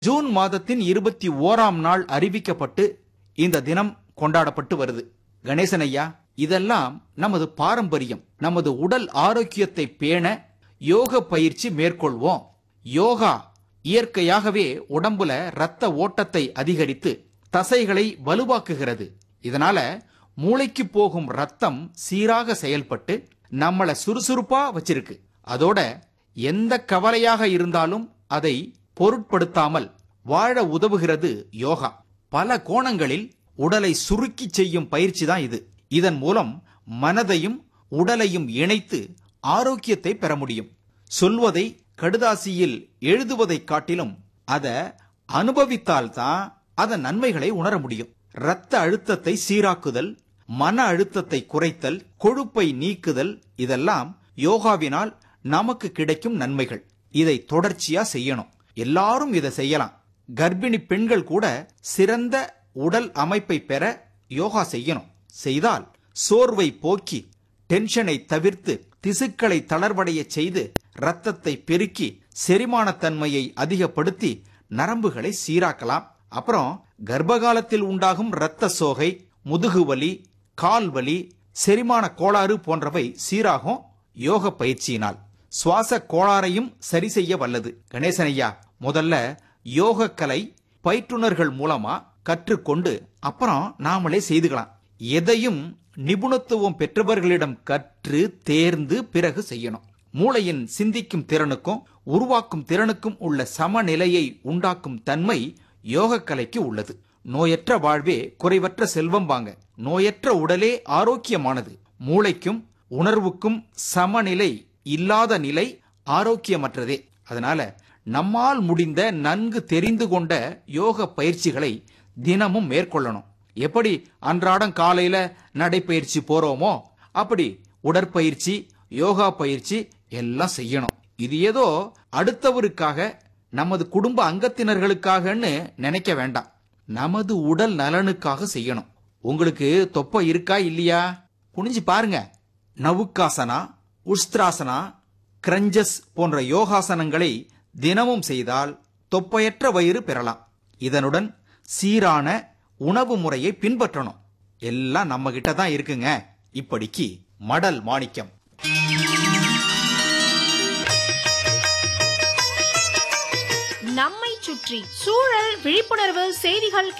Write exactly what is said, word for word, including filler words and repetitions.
June மாதத்தின் இருபத்தி ஓராம் நாள் அறிவிக்கப்பட்டு இந்த தினம் கொண்டாடப்பட்டு வருது. கணேசன் ஐயா, இதெல்லாம் நமது பாரம்பரியம். நமது உடல் ஆரோக்கியத்தை பேண யோக பயிற்சி மேற்கொள்வோம். யோகா இயற்கையாகவே உடம்புல ரத்த ஓட்டத்தை அதிகரித்து தசைகளை வலுவாக்குகிறது. இதனால மூளைக்கு போகும் ரத்தம் சீராக செயல்பட்டு நம்மள சுறுசுறுப்பா வச்சிருக்கு. அதோட எந்த கவலையாக இருந்தாலும் அதை பொருட்படுத்தாமல் வாழ உதவுகிறது யோகா. பல கோணங்களில் உடலை சுருக்கி செய்யும் பயிற்சி தான் இது. இதன் மூலம் மனதையும் உடலையும் இணைத்து ஆரோக்கியத்தை பெற முடியும். சொல்வதை கடுதாசியில் எழுதுவதை காட்டிலும் அதை அனுபவித்தால்தான் அதன் நன்மைகளை உணர முடியும். இரத்த அழுத்தத்தை சீராக்குதல், மன அழுத்தத்தை குறைத்தல், கொழுப்பை நீக்குதல், இதெல்லாம் யோகாவினால் நமக்கு கிடைக்கும் நன்மைகள். இதை தொடர்ச்சியா செய்யணும். எல்லாரும் இதை செய்யலாம். கர்ப்பிணி பெண்கள் கூட சிறந்த உடல் அமைப்பை பெற யோகா செய்யணும். செய்தால் சோர்வை போக்கி டென்ஷனை தவிர்த்து திசுக்களை தளர்வடைய செய்து ரத்தத்தை பெருக்கி செரிமானத்தன்மையை அதிகப்படுத்தி நரம்புகளை சீராக்கலாம். அப்புறம் கர்ப்பகாலத்தில் உண்டாகும் இரத்த சோகை, முதுகுவலி, கால்வலி, செரிமான கோளாறு போன்றவை சீராகும் யோக பயிற்சியினால். சுவாச கோளாறையும் சரி செய்ய வல்லது. கணேசனையா, முதல்ல யோக கலை பயிற்றுனர்கள் மூலமா கற்றுக்கொண்டு அப்புறம் நாமளே செய்துக்கலாம். எதையும் நிபுணத்துவம் பெற்றவர்களிடம் கற்று தேர்ந்து பிறகு செய்யணும். மூளையின் சிந்திக்கும் திறனுக்கும் உருவாக்கும் திறனுக்கும் உள்ள சமநிலையை உண்டாக்கும் தன்மை யோக கலைக்கு உள்ளது. நோயற்ற வாழ்வே குறைவற்ற செல்வம் வாங்க. நோயற்ற உடலே ஆரோக்கியமானது. மூளைக்கும் உணர்வுக்கும் சமநிலை இல்லாத நிலை ஆரோக்கியமற்றதே. அதனால நம்மால் முடிந்த நன்கு தெரிந்து கொண்ட யோக பயிற்சிகளை தினமும் மேற்கொள்ளணும். எப்படி அன்றாடம் காலையில நடைப்பயிற்சி போறோமோ அப்படி உடற்பயிற்சி, யோகா பயிற்சி எல்லாம் செய்யணும். இது ஏதோ அடுத்தவருக்காக, நமது குடும்ப அங்கத்தினர்களுக்காகன்னு நினைக்க வேண்டாம். நமது உடல் நலனுக்காக செய்யணும். உங்களுக்கு தொப்பை இருக்கா இல்லையா குனிஞ்சு பாருங்க. நவுக்காசனா, உஸ்திராசனா, கிரஞ்சஸ் போன்ற யோகாசனங்களை தினமும் செய்தால் தொப்பையற்ற வயிறு பெறலாம். இதனுடன் சீரான உணவு முறையை பின்பற்றணும். எல்லாம் நம்ம கிட்ட தான் இருக்குங்க. இப்படிக்கு மடல் மாணிக்கம். நம்மை சுற்றி சூழல் விழிப்புணர்வு செய்திகள்